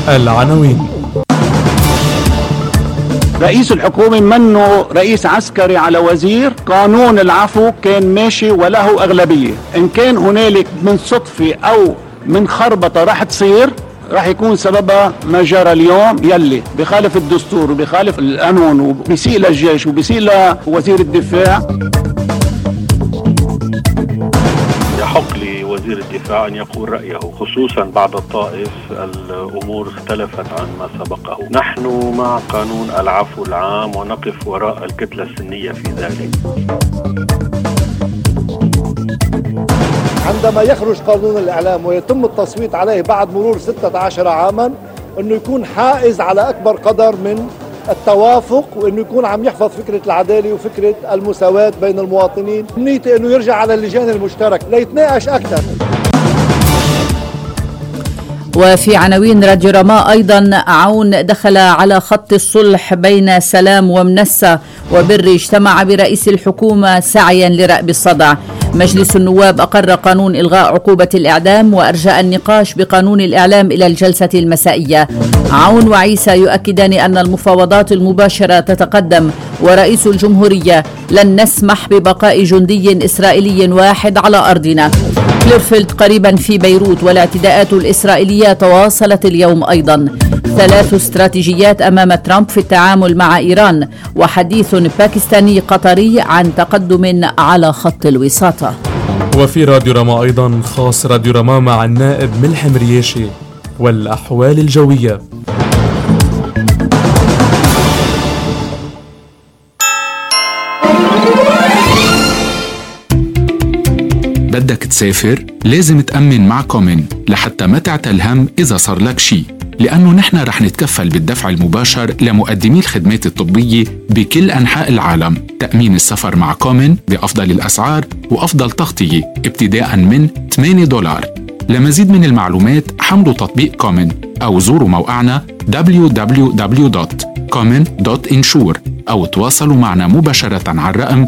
العناوين. رئيس الحكومة منه رئيس عسكري على وزير. قانون العفو كان ماشي وله أغلبية، إن كان هنالك من صدفة أو من خربطة راح تصير، راح يكون سببها ما جرى اليوم، يلي بخالف الدستور وبخالف القانون وبيسيء للجيش وبيسيء لوزير الدفاع. يحق لوزير الدفاع أن يقول رأيه، خصوصا بعد الطائف الأمور اختلفت عن ما سبقه. نحن مع قانون العفو العام ونقف وراء الكتلة السنية في ذلك. عندما يخرج قانون الإعلام ويتم التصويت عليه بعد مرور 16 عاما، أنه يكون حائز على أكبر قدر من التوافق، وأنه يكون عم يحفظ فكرة العدالة وفكرة المساواة بين المواطنين. نيته أنه يرجع على اللجان المشتركة ليتناقش أكثر. وفي عناوين راديو رماء أيضا، عون دخل على خط الصلح بين سلام ومنسة، وبر اجتمع برئيس الحكومة سعيا لرأب الصدع. مجلس النواب أقر قانون إلغاء عقوبة الإعدام، وأرجأ النقاش بقانون الإعلام إلى الجلسة المسائية. عون وعيسى يؤكدان أن المفاوضات المباشرة تتقدم، ورئيس الجمهورية: لن نسمح ببقاء جندي إسرائيلي واحد على أرضنا. كليرفيلد قريبا في بيروت، والاعتداءات الإسرائيلية تواصلت اليوم أيضا. 3 استراتيجيات أمام ترامب في التعامل مع إيران، وحديث باكستاني قطري عن تقدم على خط الوساطة. وفي راديو رما أيضا خاص راديو رما مع النائب ملحم رياشي والأحوال الجوية. بدك تسافر؟ لازم تأمن مع كومن لحتى ما تعتل هم إذا صار لك شي، لأنه نحن رح نتكفل بالدفع المباشر لمقدمي الخدمات الطبية بكل أنحاء العالم. تأمين السفر مع كومن بأفضل الأسعار وأفضل تغطية ابتداء من $8. لمزيد من المعلومات حملوا تطبيق كومن أو زوروا موقعنا www.common.insure أو تواصلوا معنا مباشرة على الرقم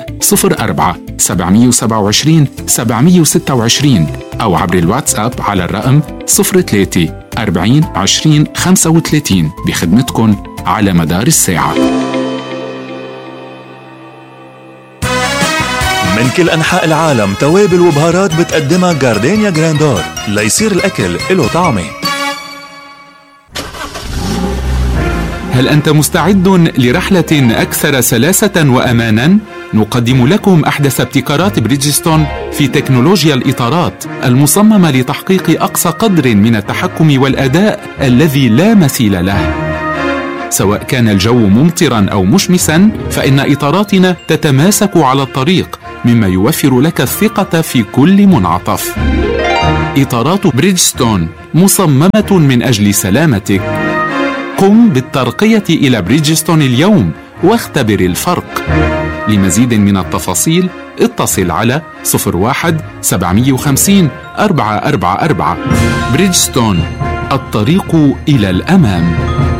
04-727-726 أو عبر الواتساب على الرقم 03-40-20-35 بخدمتكم على مدار الساعة. من كل أنحاء العالم توابل وبهارات بتقدمها جاردينيا جراندور ليصير الأكل له طعمه. هل أنت مستعد لرحلة أكثر سلاسة وأمانا؟ نقدم لكم أحدث ابتكارات بريدجستون في تكنولوجيا الإطارات المصممة لتحقيق أقصى قدر من التحكم والأداء الذي لا مثيل له. سواء كان الجو ممطرا أو مشمسا، فإن إطاراتنا تتماسك على الطريق، مما يوفر لك الثقة في كل منعطف. إطارات بريدجستون مصممة من أجل سلامتك. قم بالترقية إلى بريدجستون اليوم واختبر الفرق. لمزيد من التفاصيل اتصل على 01-750-444. بريدجستون، الطريق إلى الأمام.